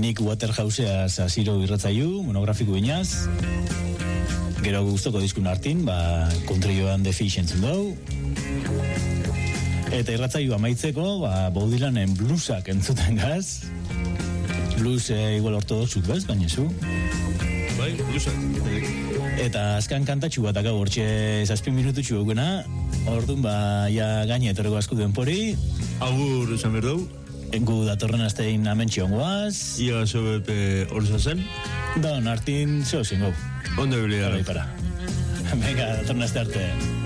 Nick Waterhouseaz aziro irratzaiu, monografiko inaz. Gero guztoko diskun hartin, Country and the Fish entzun dau. Eta irratzaiu amaitzeko, Bob Dylanen bluesak entzuten gaz. Blues igual ortodoxuk bez, baina zu. Bai, bluesak. Eta azkan kantatxu bat akau hortxe 7 minututxu eguna. Orduan, ja gaine etorreko asko denpori. Agur esan berdau. Gu datorren astein amentxion guaz. Ia sobepe orza zen. Don, hartin zeo zingo. Ondo bilia. Venga, datorren aste arte.